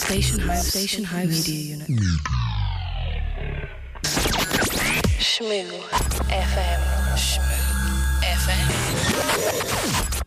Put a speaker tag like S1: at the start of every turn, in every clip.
S1: Station House Media Unit. Shmoo FM. Shmoo FM.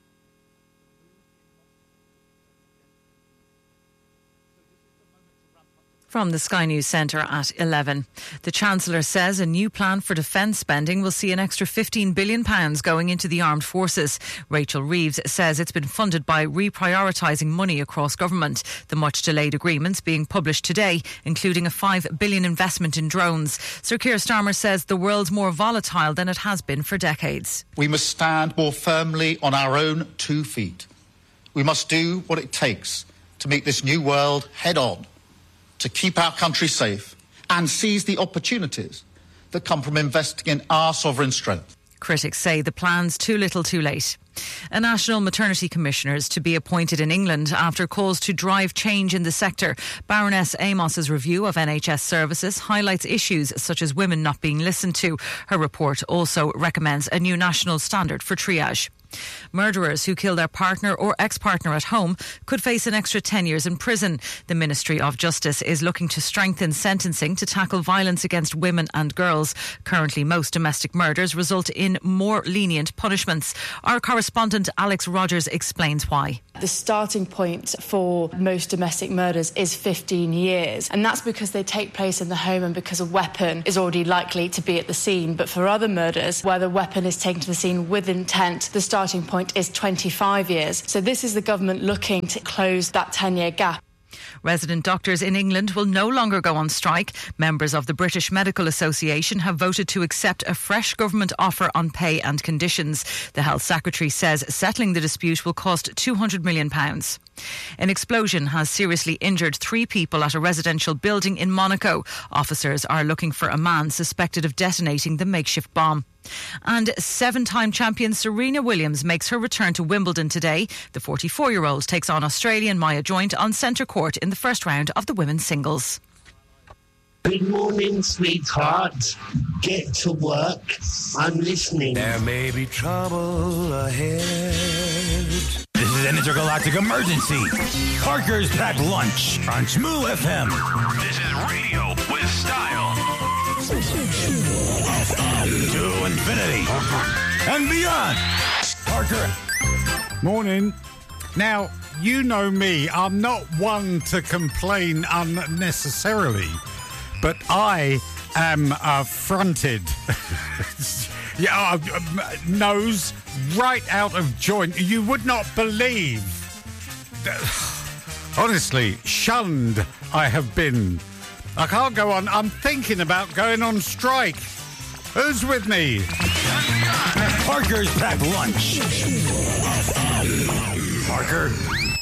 S2: From the Sky News Centre at 11. The Chancellor says a new plan for defence spending will see an extra £15 billion going into the armed forces. Rachel Reeves says it's been funded by reprioritising money across government. The much delayed agreements being published today, including a £5 billion investment in drones. Sir Keir Starmer says the world's more volatile than it has been for decades.
S3: We must stand more firmly on our own 2 feet. We must do what it takes to meet this new world head on, to keep our country safe and seize the opportunities that come from investing in our sovereign strength.
S2: Critics say the plan's too little too late. A National Maternity Commissioner is to be appointed in England after calls to drive change in the sector. Baroness Amos's review of NHS services highlights issues such as women not being listened to. Her report also recommends a new national standard for triage. Murderers who kill their partner or ex-partner at home could face an extra 10 years in prison. The Ministry of Justice is looking to strengthen sentencing to tackle violence against women and girls. Currently, most domestic murders result in more lenient punishments. Our correspondent Alex Rogers explains why.
S4: The starting point for most domestic murders is 15 years, and that's because they take place in the home and because a weapon is already likely to be at the scene. But for other murders, where the weapon is taken to the scene with intent, the starting point is 25 years. So this is the government looking to close that 10-year gap.
S2: Resident doctors in England will no longer go on strike. Members of the British Medical Association have voted to accept a fresh government offer on pay and conditions. The Health Secretary says settling the dispute will cost £200 million. An explosion has seriously injured 3 people at a residential building in Monaco. Officers are looking for a man suspected of detonating the makeshift bomb. And 7-time champion Serena Williams makes her return to Wimbledon today. The 44-year-old takes on Australian Maya Joint on centre court in the first round of the women's singles.
S5: Good morning, sweetheart. Get to work. I'm listening.
S6: There may be trouble ahead. This is an intergalactic emergency. Parker's Packed Lunch on Shmoo FM. This is radio with style. To infinity and beyond. Parker.
S7: Morning. Now, you know me. I'm not one to complain unnecessarily, but I am affronted. Nose right out of joint. You would not believe. Honestly, shunned I have been. I can't go on. I'm thinking about going on strike. Who's with me?
S6: Parker's Packed Lunch. Parker.